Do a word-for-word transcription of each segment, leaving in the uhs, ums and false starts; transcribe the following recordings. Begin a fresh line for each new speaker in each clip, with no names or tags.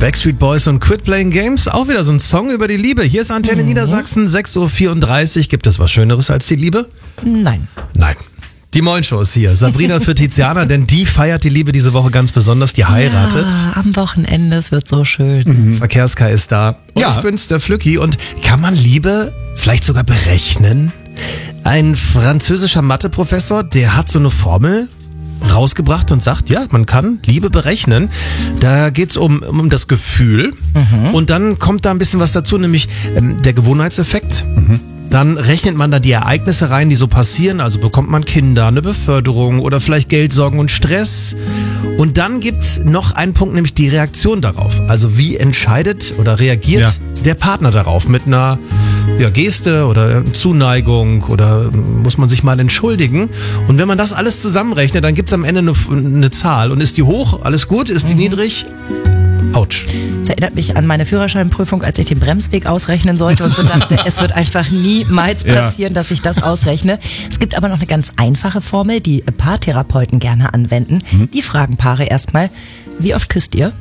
Backstreet Boys und Quit Playing Games, auch wieder so ein Song über die Liebe. Hier ist Antenne mhm. Niedersachsen, sechs Uhr vierunddreißig. Gibt es was Schöneres als die Liebe?
Nein.
Nein. Die Moin-Show ist hier. Sabrina für Tiziana, denn die feiert die Liebe diese Woche ganz besonders. Die heiratet.
Ja, am Wochenende, es wird so schön.
Mhm. Verkehrskai ist da. Und ja. Ich bin's, der Flücki. Und kann man Liebe vielleicht sogar berechnen? Ein französischer Matheprofessor, der hat so eine Formel rausgebracht und sagt, ja, man kann Liebe berechnen. Da geht's um, um das Gefühl. Mhm. Und dann kommt da ein bisschen was dazu, nämlich ähm, der Gewohnheitseffekt. Mhm. Dann rechnet man da die Ereignisse rein, die so passieren. Also bekommt man Kinder, eine Beförderung oder vielleicht Geldsorgen und Stress. Und dann gibt's noch einen Punkt, nämlich die Reaktion darauf. Also wie entscheidet oder reagiert ja. der Partner darauf? Mit einer ja, Geste oder Zuneigung oder muss man sich mal entschuldigen? Und wenn man das alles zusammenrechnet, dann gibt's am Ende eine, eine Zahl. Und ist die hoch? Alles gut? Ist die mhm. niedrig? Autsch.
Das erinnert mich an meine Führerscheinprüfung, als ich den Bremsweg ausrechnen sollte und so dachte, es wird einfach niemals passieren, ja. dass ich das ausrechne. Es gibt aber noch eine ganz einfache Formel, die Paartherapeuten gerne anwenden. Mhm. Die fragen Paare erstmal, wie oft küsst ihr?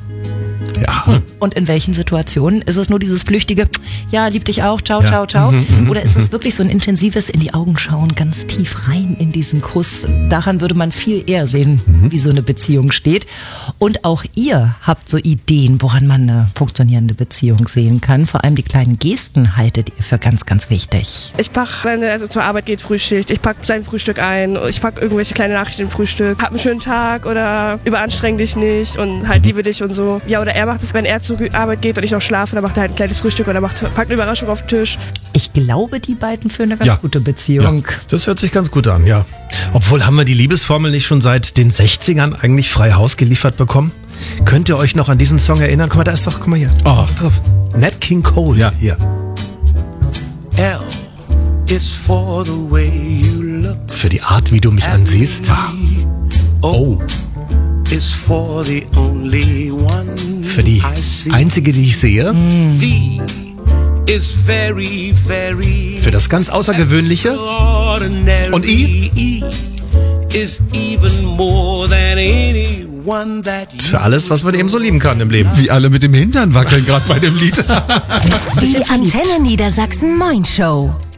Ja.
Und in welchen Situationen? Ist es nur dieses flüchtige, ja, lieb dich auch, ciao, ja. ciao, ciao? Mhm, Oder ist es wirklich so ein intensives in die Augen schauen, ganz tief rein in diesen Kuss? Daran würde man viel eher sehen, mhm. wie so eine Beziehung steht. Und auch ihr habt so Ideen, woran man eine funktionierende Beziehung sehen kann. Vor allem die kleinen Gesten haltet ihr für ganz, ganz wichtig.
Ich pack, wenn er also zur Arbeit geht, Frühschicht. Ich pack sein Frühstück ein. Ich pack irgendwelche kleine Nachrichten im Frühstück. Hab einen schönen Tag oder überanstreng dich nicht und halt liebe dich und so. Ja, oder er macht es, wenn er zur Arbeit geht und ich noch schlafe, dann macht er halt ein kleines Frühstück oder macht, packt eine Überraschung auf den Tisch.
Ich glaube, die beiden führen eine ganz ja. gute Beziehung.
Ja, das hört sich ganz gut an, ja. Obwohl, haben wir die Liebesformel nicht schon seit den sechzigern eigentlich frei Haus geliefert bekommen? Könnt ihr euch noch an diesen Song erinnern? Guck mal, da ist doch, guck mal hier. Oh. Nat King Cole, ja. hier.
L is for the way you look.
Für die Art, wie du mich ansiehst. Oh.
Is for the only one
Für die einzige, die ich sehe.
Mm. V is very, very
Für das ganz Außergewöhnliche. Und I?
Is even more than anyone that
Für alles, was man eben so lieben kann im Leben.
Wie alle mit dem Hintern wackeln gerade bei dem Lied.
Die Antenne Niedersachsen Moin Show.